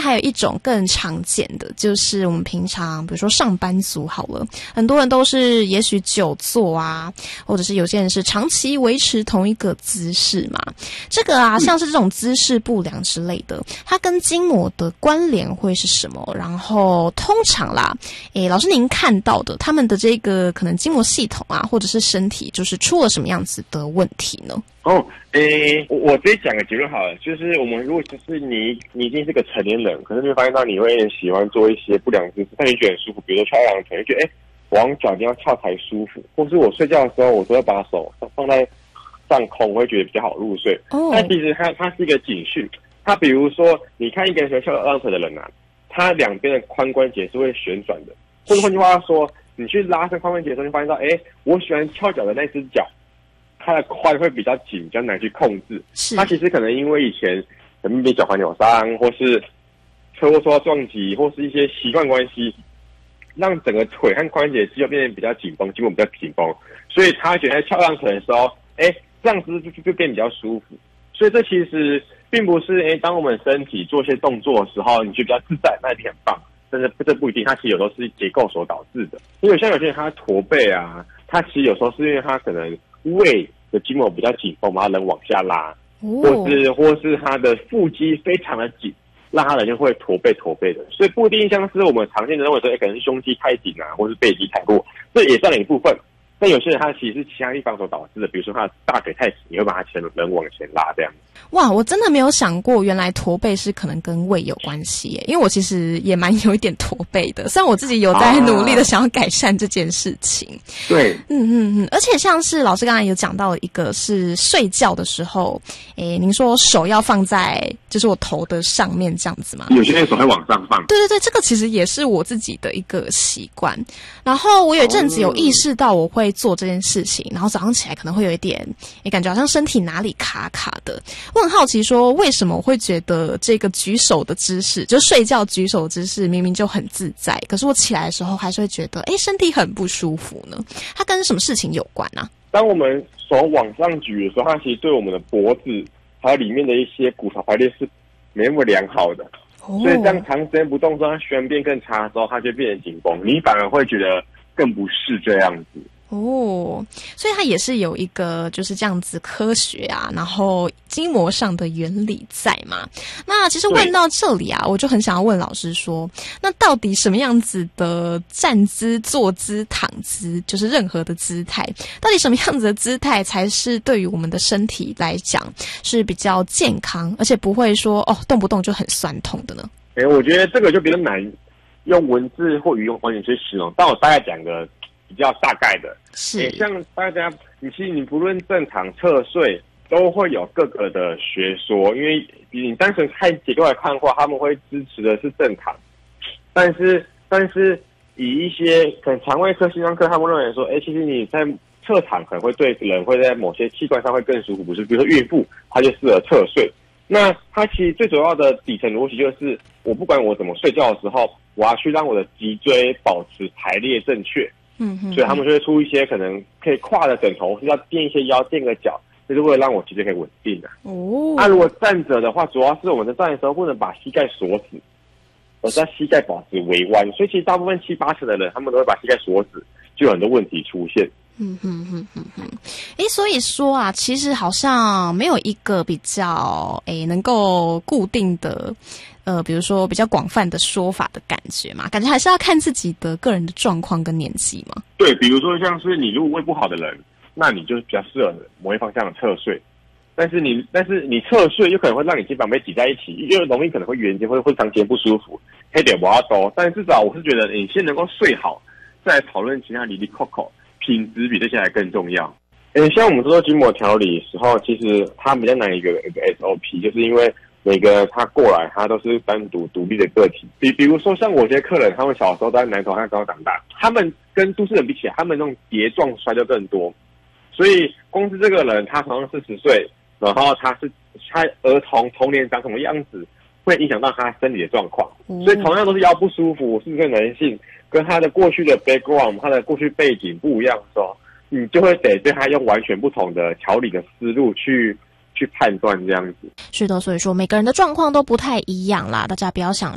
还有一种更常见的，就是我们平常比如说上班族好了，很多人都是也许久坐啊，或者是有些人是长期维持同一个姿势嘛。这个啊，像是这种姿势不良之类的，它跟筋膜的关联会是什么？然后通常啦，老师您看到的他们的这个可能筋膜系统啊，或者是身体，就是出了什么样子的问题呢？ 我直接讲个结论好了，就是我们如果就是你已经是个成年人，可是你会发现到你会喜欢做一些不良姿势，但你觉得很舒服，比如说翘二郎腿，觉得我用脚一定要翘才舒服，或是我睡觉的时候我都会把手放在上空，我会觉得比较好入睡。但其实它是一个警讯。它比如说，你看一个人喜欢翘二郎腿的人啊，他两边的髋关节是会旋转的，或者换句话说，你去拉伸髋关节的时候，你发现到，我喜欢翘脚的那只脚，它的髋会比较紧，比较难去控制。它其实可能因为以前可能被脚踝扭伤，或是车祸受到撞击，或是一些习惯关系，让整个腿和髋关节肌肉变得比较紧绷，筋膜比较紧绷，所以他觉得在翘二郎腿的时候，这样子就变比较舒服。所以这其实并不是当我们身体做一些动作的时候，你觉得比较自在，那一定很棒。但是这不一定，它其实有时候是结构所导致的。因为像有些人他驼背啊，他其实有时候是因为他可能胃的筋膜比较紧绷，把他人往下拉，或是他的腹肌非常的紧，让他人就会驼背的。所以不一定像是我们常见的认为说，可能是胸肌太紧啊，或是背肌太过，这也占了一部分。但有些人他其实是其他地方所导致的，比如说他的大腿太紧，你会把他人往前拉这样。 哇，我真的没有想过，原来驼背是可能跟胃有关系耶。因为我其实也蛮有一点驼背的，虽然我自己有在努力的想要改善这件事情。 对， 而且像是老师刚才有讲到一个是睡觉的时候，您说手要放在就是我头的上面这样子吗？ 有些人手会往上放。 对，这个其实也是我自己的一个习惯。然后我有一阵子有意识到我会做这件事情，然后早上起来可能会有一点，感觉好像身体哪里卡卡的。我很好奇说，为什么我会觉得这个举手的姿势，就睡觉举手的姿势明明就很自在，可是我起来的时候还是会觉得，身体很不舒服呢？它跟什么事情有关啊？ 当我们手往上举的时候，它其实对我们的脖子还有里面的一些骨头排列是没那么良好的。所以这样长时间不动之后，它循环变更差的时候，它就变成紧绷，你反而会觉得更不适这样子。 所以它也是有一个就是这样子科学啊，然后筋膜上的原理在嘛。那其实问到这里啊，我就很想要问老师说，那到底什么样子的站姿、坐姿、躺姿，就是任何的姿态，到底什么样子的姿态才是对于我们的身体来讲是比较健康，而且不会说动不动就很酸痛的呢？ 我觉得这个就比较难用文字或语用方言去形容，但我大概讲个比较大概的。 是像大家其实你不论正躺侧睡都会有各个的学说，因为你单纯看结构来看的话，他们会支持的是正躺，但是以一些可能肠胃科、心脏科，他们认为说，其实你在侧躺可能会对人会在某些器官上会更舒服，不是？比如说孕妇，她就适合侧睡。那它其实最主要的底层逻辑就是，我不管我怎么睡觉的时候，我要去让我的脊椎保持排列正确。所以他们就会出一些可能可以跨的枕头，是要垫一些腰、垫个脚，就是为了让我脊椎可以稳定的。如果站着的话，主要是我们在站的时候不能把膝盖锁死，而是让膝盖保持微弯。所以其实大部分7-8成的人，他们都会把膝盖锁死，就有很多问题出现。 所以说啊，其实好像没有一个比较能够固定的比如说比较广泛的说法的感觉嘛，感觉还是要看自己的个人的状况跟年纪嘛。 对，比如说像是你如果胃不好的人，那你就比较适合某一方向的侧睡。但是你侧睡又可能会让你肩膀被挤在一起，因为容易可能会圆肩，会长时间不舒服，黑点不要多。但至少我是觉得你先能够睡好，再来讨论其他里里扣扣，品质比这些还更重要。像我们做筋膜调理的时候，其实它比较难一个 SOP， 就是因为每个他过来，他都是单独独立的个体。比如说像我这些客人，他们小时候都在南投和高长大，他们跟都市人比起来，他们那种跌撞摔就更多。所以光是这个人，他同样40岁，然后他儿童年长什么样子，会影响到他身体的状况。所以同样都是腰不舒服，是个男性，跟他的过去的 background， 他的过去背景不一样的时候，你就会得对他用完全不同的调理的思路去判断这样子。 是的，所以说每个人的状况都不太一样啦，大家不要想